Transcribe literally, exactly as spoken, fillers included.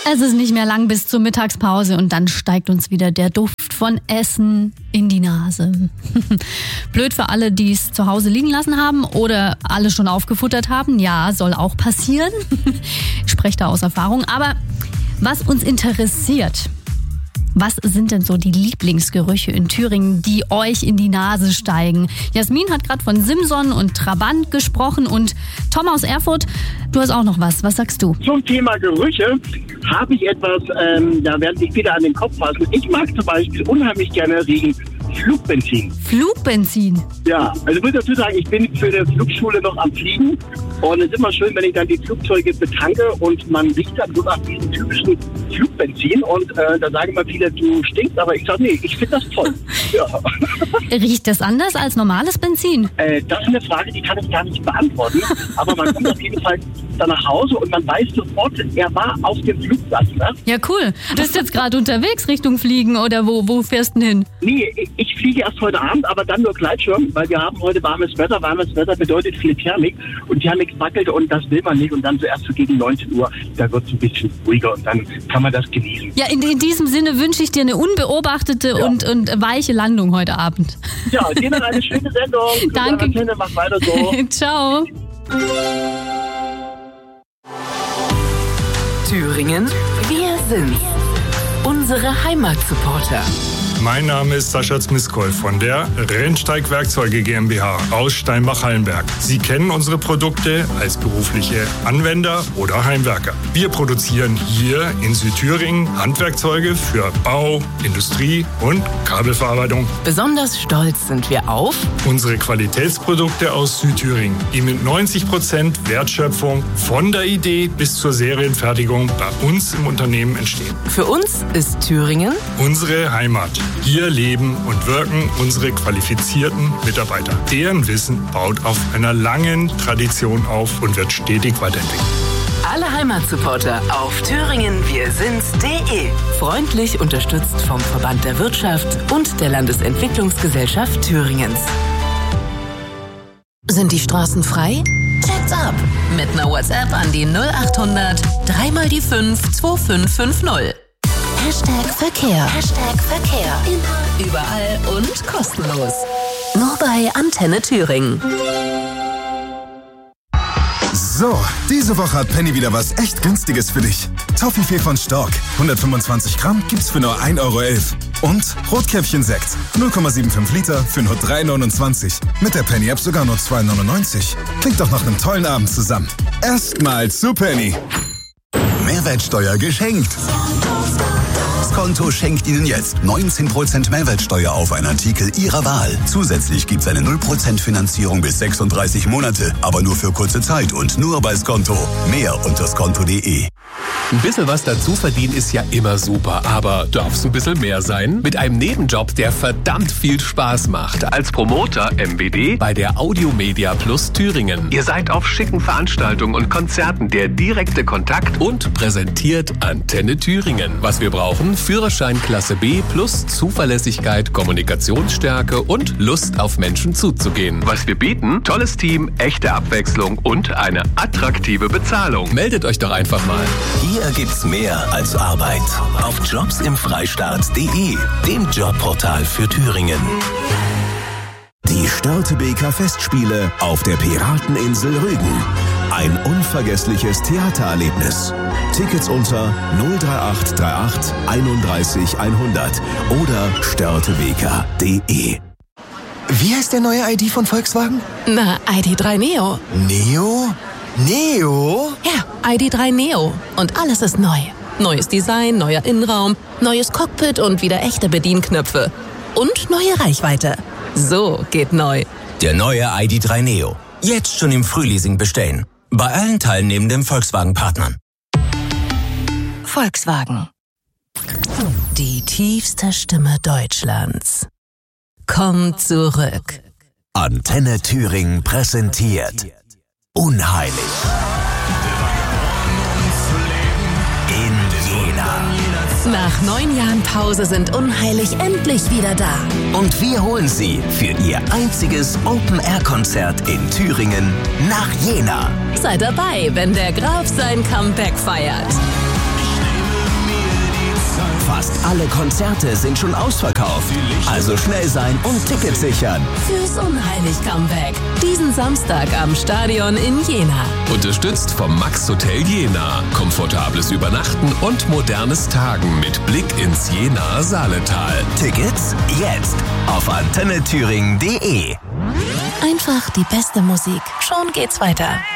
Es ist nicht mehr lang bis zur Mittagspause und dann steigt uns wieder der Duft von Essen in die Nase. Blöd für alle, die es zu Hause liegen lassen haben oder alle schon aufgefuttert haben. Ja, soll auch passieren. Ich spreche da aus Erfahrung. Aber was uns interessiert: Was sind denn so die Lieblingsgerüche in Thüringen, die euch in die Nase steigen? Jasmin hat gerade von Simson und Trabant gesprochen und Tom aus Erfurt, du hast auch noch was. Was sagst du? Zum Thema Gerüche habe ich etwas, ähm, da werden sich wieder an den Kopf fassen. Ich mag zum Beispiel unheimlich gerne riechen Flugbenzin. Flugbenzin? Ja, also ich muss dazu sagen, ich bin für die Flugschule noch am Fliegen und es ist immer schön, wenn ich dann die Flugzeuge betanke und man riecht dann so nach diesem typischen Flugbenzin und äh, da sagen immer viele, du stinkst, aber ich sage, nee, ich finde das toll. Ja. Riecht das anders als normales Benzin? Äh, das ist eine Frage, die kann ich gar nicht beantworten, aber man kommt auf jeden Fall dann nach Hause und man weiß sofort, er war auf dem Flugplatz. Ne? Ja, cool. Du bist jetzt gerade unterwegs Richtung Fliegen oder wo, wo fährst du denn hin? Nee, ich, ich fliege erst heute Abend, aber dann nur Gleitschirm, weil wir haben heute warmes Wetter. Warmes Wetter bedeutet viel Thermik und Thermik wackelt und das will man nicht und dann zuerst so gegen neunzehn Uhr, da wird es ein bisschen ruhiger und dann kann man das genießen. Ja, in, in diesem Sinne wünsche ich dir eine unbeobachtete ja. und, und weiche Landung heute Abend. Ja, dir noch eine schöne Sendung. Danke. Antenne, mach weiter so. Ciao. Thüringen, wir sind's. Unsere Heimatsupporter. Mein Name ist Sascha Zmiskol von der Rennsteig Werkzeuge GmbH aus Steinbach-Hallenberg. Sie kennen unsere Produkte als berufliche Anwender oder Heimwerker. Wir produzieren hier in Südthüringen Handwerkzeuge für Bau, Industrie und Kabelverarbeitung. Besonders stolz sind wir auf unsere Qualitätsprodukte aus Südthüringen, die mit neunzig Prozent Wertschöpfung von der Idee bis zur Serienfertigung bei uns im Unternehmen entstehen. Für uns ist Thüringen unsere Heimat. Hier leben und wirken unsere qualifizierten Mitarbeiter. Deren Wissen baut auf einer langen Tradition auf und wird stetig weiterentwickelt. Alle Heimatsupporter auf thüringen wir sind's punkt de. Freundlich unterstützt vom Verband der Wirtschaft und der Landesentwicklungsgesellschaft Thüringens. Sind die Straßen frei? Check's ab! Mit einer WhatsApp an die null achthundert drei mal die fünf zwei fünf fünf null. Hashtag Verkehr. Hashtag Verkehr. Immer, überall und kostenlos. Nur bei Antenne Thüringen. So, diese Woche hat Penny wieder was echt Günstiges für dich. Toffifee von Stork, hundertfünfundzwanzig Gramm, gibt's für nur ein Euro elf. Und Rotkäppchen-Sekt, null Komma fünfundsiebzig Liter für nur drei neunundzwanzig. Mit der Penny-App sogar nur zwei neunundneunzig. Klingt doch nach einem tollen Abend zusammen. Erstmal zu Penny. Mehrwertsteuer geschenkt. Skonto schenkt Ihnen jetzt neunzehn Prozent Mehrwertsteuer auf einen Artikel Ihrer Wahl. Zusätzlich gibt es eine null Prozent Finanzierung bis sechsunddreißig Monate, aber nur für kurze Zeit und nur bei Skonto. Mehr unter skonto punkt de. Ein bisschen was dazu verdienen ist ja immer super, aber darf's ein bisschen mehr sein? Mit einem Nebenjob, der verdammt viel Spaß macht. Als Promoter M B D bei der Audiomedia Plus Thüringen. Ihr seid auf schicken Veranstaltungen und Konzerten der direkte Kontakt und präsentiert Antenne Thüringen. Was wir brauchen: Führerschein Klasse B plus Zuverlässigkeit, Kommunikationsstärke und Lust auf Menschen zuzugehen. Was wir bieten: tolles Team, echte Abwechslung und eine attraktive Bezahlung. Meldet euch doch einfach mal. Hier gibt's mehr als Arbeit. Auf jobs im freistaat punkt de, dem Jobportal für Thüringen. Die Störtebeker Festspiele auf der Pirateninsel Rügen. Ein unvergessliches Theatererlebnis. Tickets unter null drei acht drei acht einunddreißig hundert oder störtebeker punkt de. Wie heißt der neue I D von Volkswagen? Na, I D drei Neo. Neo? Neo? Ja, I D drei Neo. Und alles ist neu. Neues Design, neuer Innenraum, neues Cockpit und wieder echte Bedienknöpfe. Und neue Reichweite. So geht neu. Der neue I D drei Neo. Jetzt schon im Frühleasing bestellen. Bei allen teilnehmenden Volkswagen-Partnern. Volkswagen. Die tiefste Stimme Deutschlands kommt zurück. Antenne Thüringen präsentiert Unheilig. In Jena. Nach neun Jahren Pause sind Unheilig endlich wieder da. Und wir holen sie für ihr einziges Open-Air-Konzert in Thüringen nach Jena. Sei dabei, wenn der Graf sein Comeback feiert. Fast alle Konzerte sind schon ausverkauft. Also schnell sein und Tickets sichern. Fürs Unheilig-Comeback. Diesen Samstag am Stadion in Jena. Unterstützt vom Max Hotel Jena. Komfortables Übernachten und modernes Tagen mit Blick ins Jenaer Saaletal. Tickets jetzt auf antenne thüringen punkt de. Einfach die beste Musik. Schon geht's weiter.